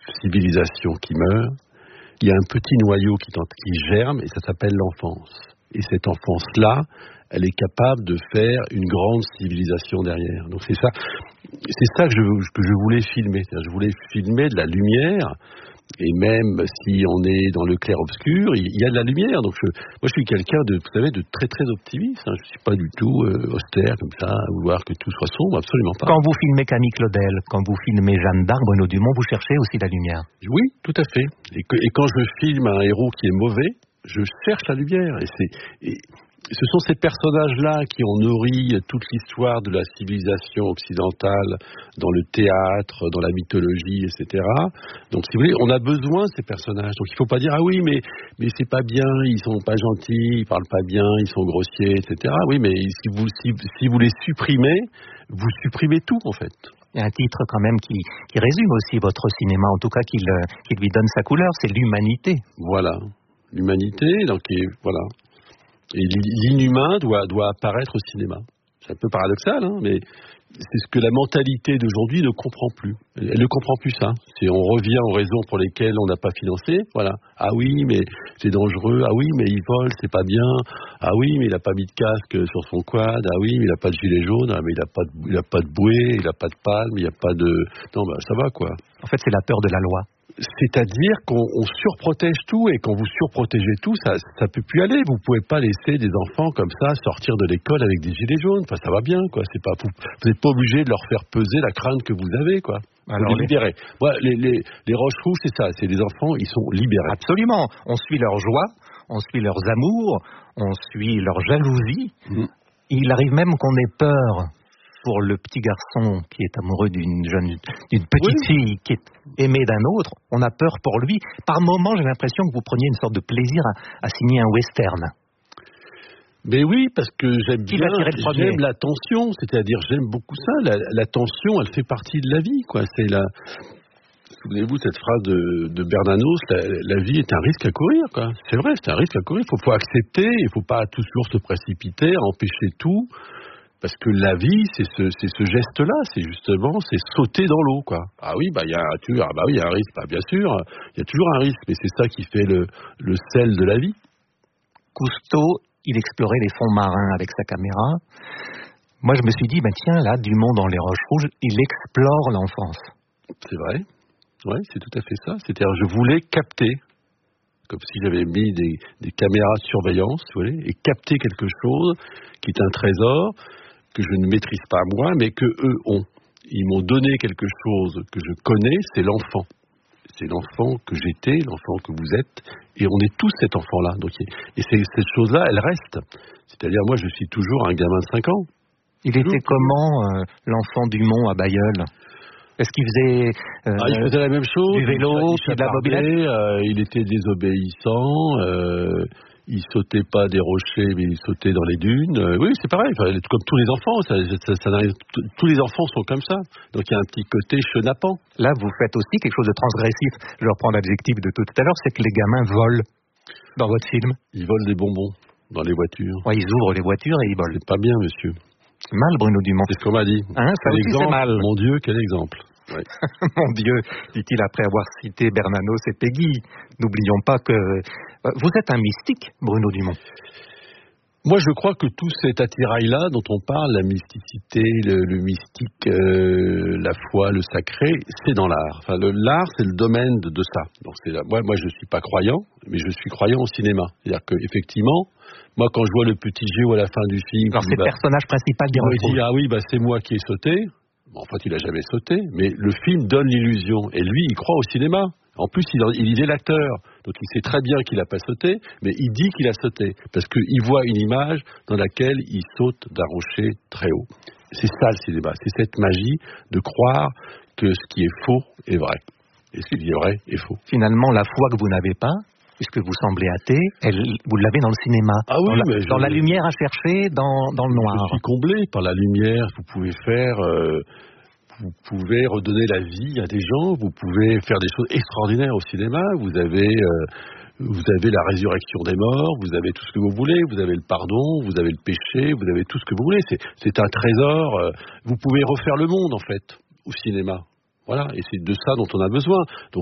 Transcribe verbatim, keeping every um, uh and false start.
civilisation qui meurt, il y a un petit noyau qui, tente, qui germe et ça s'appelle l'enfance. Et cette enfance-là, elle est capable de faire une grande civilisation derrière. Donc c'est ça, c'est ça que je, que je voulais filmer. C'est-à-dire, je voulais filmer de la lumière. Et même si on est dans le clair-obscur, il y a de la lumière. Donc je, moi, je suis quelqu'un de, vous savez, de très très optimiste. Hein. Je suis pas du tout euh, austère comme ça, à vouloir que tout soit sombre, absolument pas. Quand vous filmez Camille Claudel, quand vous filmez Jeanne d'Arc, Bruno Dumont, vous cherchez aussi la lumière. Oui, tout à fait. Et, que, et quand je filme un héros qui est mauvais, je cherche la lumière. Et c'est et, ce sont ces personnages-là qui ont nourri toute l'histoire de la civilisation occidentale dans le théâtre, dans la mythologie, et cetera. Donc, si vous voulez, on a besoin de ces personnages. Donc, il ne faut pas dire « Ah oui, mais, mais c'est pas bien, ils sont pas gentils, ils parlent pas bien, ils sont grossiers, et cetera » Oui, mais si vous, si, si vous les supprimez, vous supprimez tout, en fait. Il y a un titre quand même qui, qui résume aussi votre cinéma, en tout cas qui, le, qui lui donne sa couleur, c'est l'humanité. Voilà, l'humanité, donc, et, voilà. Et l'inhumain doit, doit apparaître au cinéma. C'est un peu paradoxal, hein, mais c'est ce que la mentalité d'aujourd'hui ne comprend plus. Elle ne comprend plus ça. C'est, on revient aux raisons pour lesquelles on n'a pas financé. Voilà. Ah oui, mais c'est dangereux. Ah oui, mais il vole, c'est pas bien. Ah oui, mais il n'a pas mis de casque sur son quad. Ah oui, mais il n'a pas de gilet jaune. Ah mais il n'a pas, de, il a pas de bouée, il n'a pas de palme, il n'y a pas de... Non, bah ça va quoi. En fait, c'est la peur de la loi. C'est-à-dire qu'on on surprotège tout, et quand vous surprotégez tout, ça ça peut plus aller. Vous pouvez pas laisser des enfants comme ça sortir de l'école avec des gilets jaunes. Enfin, ça va bien, quoi. C'est pas vous, vous n'êtes pas obligé de leur faire peser la crainte que vous avez, quoi. Alors, vous les libérez. Les... Ouais, les, les, les roches rouges, c'est ça. C'est les enfants, ils sont libérés. Absolument. On suit leur joie, on suit leurs amours, on suit leur jalousie. Mmh. Il arrive même qu'on ait peur pour le petit garçon qui est amoureux d'une jeune, d'une petite oui. fille qui est aimée d'un autre. On a peur pour lui. Par moments, j'ai l'impression que vous preniez une sorte de plaisir à, à signer un western. Mais oui, parce que j'aime bien, j'aime la tension, c'est-à-dire j'aime beaucoup ça. La, la tension, elle fait partie de la vie, quoi. C'est la, souvenez-vous cette phrase de, de Bernanos, la, la vie est un risque à courir, quoi. C'est vrai, c'est un risque à courir. Il faut, faut accepter, il ne faut pas toujours se précipiter, empêcher tout. Parce que la vie, c'est ce, c'est ce geste-là, c'est justement, c'est sauter dans l'eau, quoi. Ah oui, bah il y a un, tu, ah bah oui, il y a un risque, bah bien sûr, il y a toujours un risque, mais c'est ça qui fait le, le sel de la vie. Cousteau, il explorait les fonds marins avec sa caméra. Moi, je me suis dit, ben tiens, là, Dumont dans les Roches Rouges, il explore l'enfance. C'est vrai, ouais, c'est tout à fait ça. C'est-à-dire, je voulais capter, comme si j'avais mis des, des caméras de surveillance, vous voyez, et capter quelque chose qui est un trésor que je ne maîtrise pas moi, mais que eux ont. Ils m'ont donné quelque chose que je connais, c'est l'enfant. C'est l'enfant que j'étais, l'enfant que vous êtes, et on est tous cet enfant-là. Donc, et c'est, cette chose-là, elle reste. C'est-à-dire, moi, je suis toujours un gamin de cinq ans. Il toujours. Était comment, euh, l'enfant Dumont à Bailleul ? Est-ce qu'il faisait, euh, ah, il faisait la même chose, du vélo, il, de la mobilette euh, il était désobéissant, euh, il sautait pas des rochers, mais il sautait dans les dunes. Euh, oui, c'est pareil, enfin, comme tous les enfants, ça, ça, ça, ça, tous les enfants sont comme ça. Donc il y a un petit côté chenapan. Là, vous faites aussi quelque chose de transgressif. Je reprends l'adjectif de tout à l'heure, c'est que les gamins volent dans votre film. Ils volent des bonbons dans les voitures. Ouais, ils ouvrent les voitures et ils volent. C'est pas bien, monsieur. C'est mal, Bruno Dumont. C'est ce qu'on m'a dit. Hein, ça aussi, c'est mal. Mon Dieu, quel exemple. Ouais. Mon Dieu, dit-il après avoir cité Bernanos et Peggy. N'oublions pas que vous êtes un mystique, Bruno Dumont. Moi, je crois que tout cet attirail-là dont on parle, la mysticité, le, le mystique, euh, la foi, le sacré, c'est dans l'art. Enfin, le, l'art, c'est le domaine de, de ça. Donc, c'est la, moi, moi, je suis pas croyant, mais je suis croyant au cinéma. C'est-à-dire qu'effectivement, moi, quand je vois le petit Géo à la fin du film, alors c'est le bah, personnage principal qui me dit ah oui, bah c'est moi qui ai sauté. En fait, il n'a jamais sauté, mais le film donne l'illusion. Et lui, il croit au cinéma. En plus, il, il est l'acteur. Donc, il sait très bien qu'il n'a pas sauté, mais il dit qu'il a sauté. Parce qu'il voit une image dans laquelle il saute d'un rocher très haut. C'est ça, le cinéma. C'est cette magie de croire que ce qui est faux est vrai. Et ce qui est vrai est faux. Finalement, la foi que vous n'avez pas, puisque vous semblez athée, elle, vous l'avez dans le cinéma. Ah oui, dans, la, mais dans je... la lumière à chercher, dans, dans le noir. Je suis comblé par la lumière. Vous pouvez faire, euh, vous pouvez redonner la vie à des gens. Vous pouvez faire des choses extraordinaires au cinéma. Vous avez, euh, vous avez la résurrection des morts. Vous avez tout ce que vous voulez. Vous avez le pardon. Vous avez le péché. Vous avez tout ce que vous voulez. C'est, c'est un trésor. Euh, vous pouvez refaire le monde en fait au cinéma. Voilà, et c'est de ça dont on a besoin. Donc